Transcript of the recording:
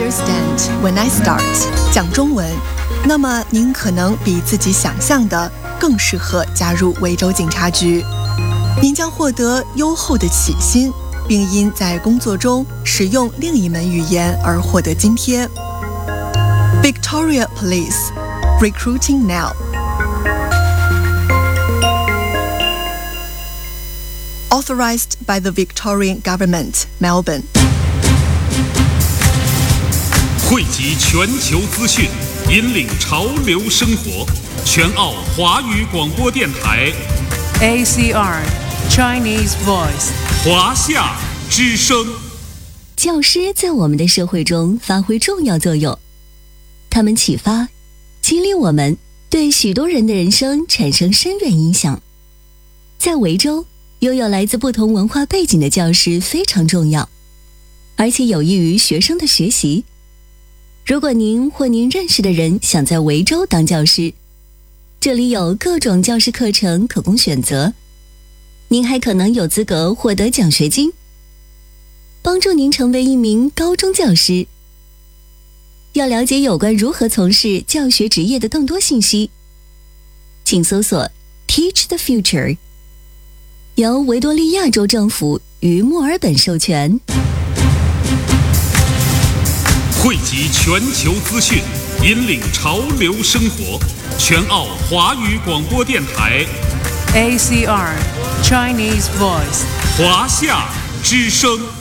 understand when I start 讲中文，那么您可能比自己想象的更适合加入维州警察局。您将获得优厚的起薪，并因在工作中使用另一门语言而获得津贴。Victoria Police Recruiting now. Authorized by the Victorian Government, Melbourne. 汇集全球资讯，引领潮流生活。全澳华语广播电台 ACR Chinese Voice 华夏之声。 教师在我们的社会中发挥重要作用，他们启发、激励我们，对许多人的人生产生深远影响。在维州，拥有来自不同文化背景的教师非常重要，而且有益于学生的学习。如果您或您认识的人想在维州当教师，这里有各种教师课程可供选择，您还可能有资格获得奖学金，帮助您成为一名高中教师。要了解有关如何从事教学职业的更多信息，请搜索 Teach the Future， 由维多利亚州政府与墨尔本授权。 汇集全球资讯，引领潮流生活。全澳华语广播电台 ACR Chinese Voice 华夏之声。